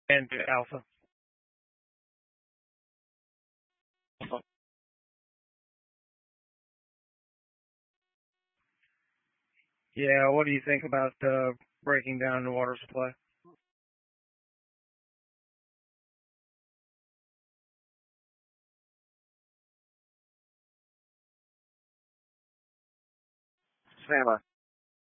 And Alpha. Yeah, what do you think about breaking down the water supply? Stand by.